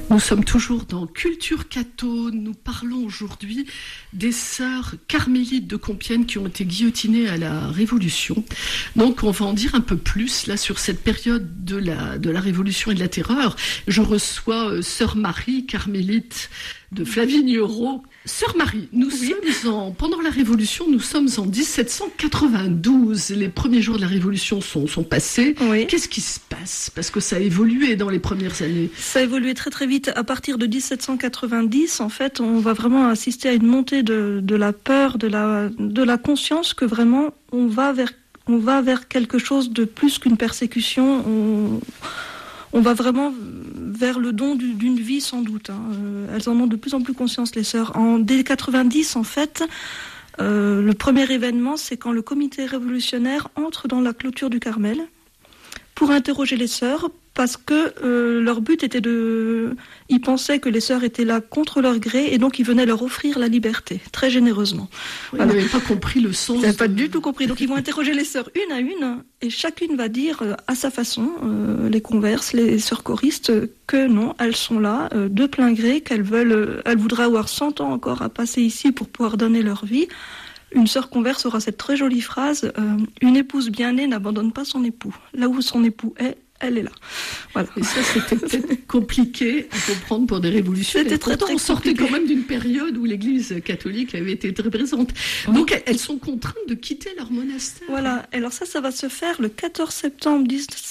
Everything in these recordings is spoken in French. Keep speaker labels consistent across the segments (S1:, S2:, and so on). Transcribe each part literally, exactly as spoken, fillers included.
S1: Nous sommes toujours dans Culture Catho. Nous parlons aujourd'hui des sœurs carmélites de Compiègne qui ont été guillotinées à la Révolution. Donc on va en dire un peu plus là sur cette période de la, de la Révolution et de la Terreur. Je reçois euh, sœur Marie, carmélite de Flavignerot. Sœur Marie, nous oui. sommes en, pendant la Révolution, nous sommes en dix-sept cent quatre-vingt-douze. Les premiers jours de la Révolution sont, sont passés. Oui. Qu'est-ce qui se passe? Parce que ça a évolué dans les premières années.
S2: Ça a évolué très très vite. À partir de dix-sept cent quatre-vingt-dix, en fait, on va vraiment assister à une montée de, de la peur, de la, de la conscience que vraiment on va vers, on va vers quelque chose de plus qu'une persécution. On, on va vraiment vers le don du, d'une vie sans doute. Hein. Euh, elles en ont de plus en plus conscience, les sœurs. En dès quatre-vingt-dix, en fait, euh, le premier événement, c'est quand le comité révolutionnaire entre dans la clôture du Carmel pour interroger les sœurs, parce que euh, leur but était de... Ils pensaient que les sœurs étaient là contre leur gré, et donc ils venaient leur offrir la liberté, très généreusement.
S1: Oui, voilà. Ils n'avaient pas compris le sens. Ils
S2: n'avaient
S1: de...
S2: pas du tout compris. Donc ils vont interroger les sœurs une à une, et chacune va dire euh, à sa façon, euh, les converses, les sœurs choristes, euh, que non, elles sont là euh, de plein gré, qu'elles veulent, euh, elles voudraient avoir cent ans encore à passer ici pour pouvoir donner leur vie. Une sœur converse aura cette très jolie phrase euh, « Une épouse bien née n'abandonne pas son époux. Là où son époux est, elle est là. » Voilà.
S1: Et ça, c'était peut-être compliqué à comprendre pour des révolutionnaires.
S2: C'était très, très
S1: on sortait
S2: compliqué.
S1: quand même d'une période où l'Église catholique avait été très présente. Oui. Donc, elles sont contraintes de quitter leur monastère.
S2: Voilà. Alors ça, ça va se faire le quatorze septembre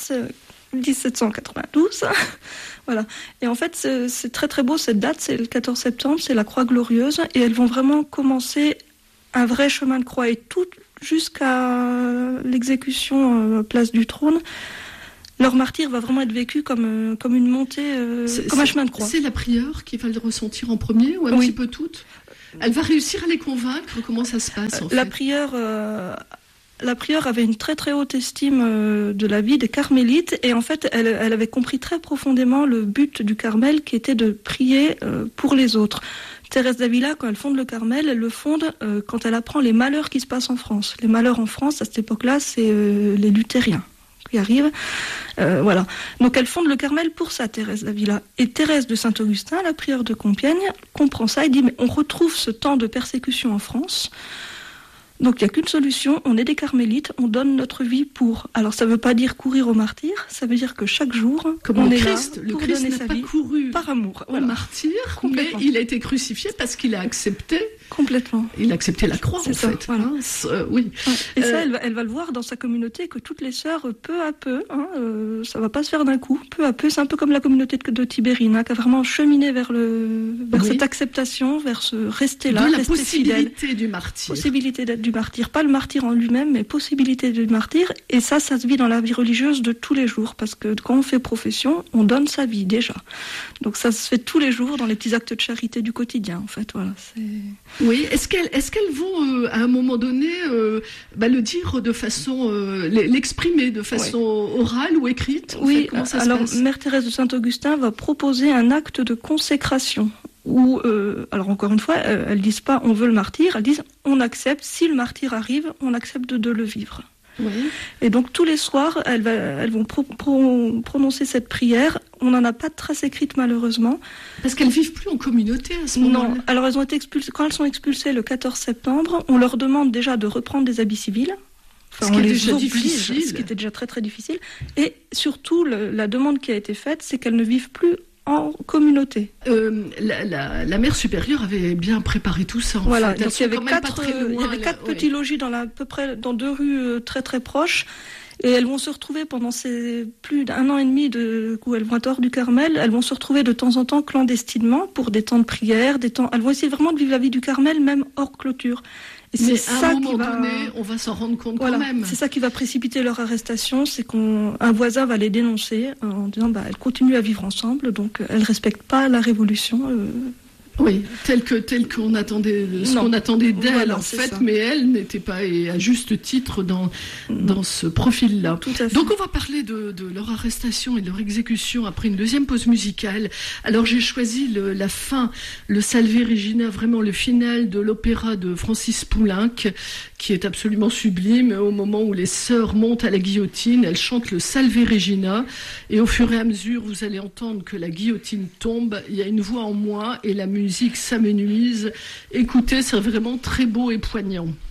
S2: dix-sept cent quatre-vingt-douze. Voilà. Et en fait, c'est, c'est très très beau cette date. C'est le quatorze septembre, c'est la Croix Glorieuse. Et elles vont vraiment commencer un vrai chemin de croix, et tout jusqu'à l'exécution euh, place du Trône. Leur martyre va vraiment être vécu comme, euh, comme une montée, euh, comme un chemin de croix.
S1: C'est la prieure qui va le ressentir en premier, ou un
S2: oui.
S1: petit peu toutes? Elle va réussir à les convaincre? Comment ça se passe en
S2: la
S1: fait
S2: prieure, euh, La prieure avait une très très haute estime euh, de la vie des carmélites, et en fait elle, elle avait compris très profondément le but du Carmel, qui était de prier euh, pour les autres. Thérèse d'Avila, quand elle fonde le Carmel, elle le fonde euh, quand elle apprend les malheurs qui se passent en France. Les malheurs en France, à cette époque-là, c'est euh, les luthériens qui arrivent. Euh, voilà. Donc elle fonde le Carmel pour ça, Thérèse d'Avila. Et Thérèse de Saint-Augustin, la prieure de Compiègne, comprend ça et dit « Mais on retrouve ce temps de persécution en France. Donc il n'y a qu'une solution, on est des carmélites, on donne notre vie pour. » Alors ça ne veut pas dire courir au martyr, ça veut dire que chaque jour,
S1: comme
S2: on
S1: le
S2: est
S1: Christ,
S2: là
S1: le
S2: pour
S1: Christ
S2: donner
S1: n'a
S2: sa
S1: pas
S2: vie
S1: couru
S2: par amour,
S1: au
S2: voilà.
S1: martyr, mais il a été crucifié parce qu'il a accepté.
S2: Complètement.
S1: Il a accepté la croix,
S2: c'est
S1: en
S2: ça,
S1: fait.
S2: Voilà.
S1: Hein, euh, oui.
S2: Ouais. Et
S1: euh,
S2: ça, elle va, elle va le voir dans sa communauté, que toutes les sœurs, peu à peu, hein, euh, ça va pas se faire d'un coup, peu à peu, c'est un peu comme la communauté de, de Tibérine, hein, qui a vraiment cheminé vers, le, vers oui. cette acceptation, vers ce rester là,
S1: de la
S2: rester
S1: possibilité
S2: fidèle.
S1: du martyr.
S2: Possibilité d'être du martyr. Pas le martyr en lui-même, mais possibilité du martyr. Et ça, ça se vit dans la vie religieuse de tous les jours, parce que quand on fait profession, on donne sa vie déjà. Donc ça se fait tous les jours dans les petits actes de charité du quotidien, en fait. Voilà, c'est...
S1: Oui, est-ce qu'elles, est-ce qu'elles vont euh, à un moment donné euh, bah, le dire de façon, euh, l'exprimer de façon oui. orale ou écrite?
S2: Oui,
S1: fait, comment ça
S2: alors
S1: se passe?
S2: Mère Thérèse de Saint-Augustin va proposer un acte de consécration. Où, euh, alors encore une fois, euh, elles disent pas on veut le martyr, elles disent on accepte, si le martyr arrive, on accepte de, de le vivre.
S1: Oui.
S2: Et donc tous les soirs, elles, va, elles vont pro, pro, prononcer cette prière. On n'en a pas de trace écrite malheureusement.
S1: Parce qu'elles vivent plus en communauté à ce moment-là.
S2: Non, alors elles ont été expulsées. Quand elles sont expulsées le quatorze septembre, on leur demande déjà de reprendre des habits civils. Enfin,
S1: ce qui
S2: on
S1: est
S2: les
S1: déjà
S2: oblige,
S1: difficile.
S2: Ce qui était déjà très très difficile. Et surtout, le, la demande qui a été faite, c'est qu'elles ne vivent plus en communauté.
S1: Euh, la, la, la mère supérieure avait bien préparé tout ça. En
S2: voilà,
S1: fait.
S2: donc il y avait quatre, loin, il y avait quatre là, petits ouais. logis dans la, à peu près dans deux rues euh, très très proches. Et elles vont se retrouver pendant ces plus d'un an et demi de, où elles vont être hors du Carmel, elles vont se retrouver de temps en temps clandestinement pour des temps de prière, des temps. Elles vont essayer vraiment de vivre la vie du Carmel, même hors clôture.
S1: Et mais c'est à ça un moment va... donné, on va s'en rendre compte
S2: voilà,
S1: quand même.
S2: C'est ça qui va précipiter leur arrestation, c'est qu'un voisin va les dénoncer en disant bah elles continuent à vivre ensemble, donc elles respectent pas la révolution. Euh,
S1: Oui, tel que tel qu'on attendait, ce
S2: Non.
S1: qu'on attendait d'elle
S2: Voilà,
S1: en
S2: c'est
S1: fait,
S2: ça.
S1: mais elle n'était pas, et à juste titre, dans dans ce profil-là.
S2: Tout à fait.
S1: Donc on va parler de, de leur arrestation et de leur exécution après une deuxième pause musicale. Alors j'ai choisi le, la fin, le Salve Regina, vraiment le final de l'opéra de Francis Poulenc, qui est absolument sublime. Au moment où les sœurs montent à la guillotine, elles chantent le Salve Regina, et au fur et à mesure, vous allez entendre que la guillotine tombe. Il y a une voix en moi et la musique s'amenuise. Écoutez, c'est vraiment très beau et poignant.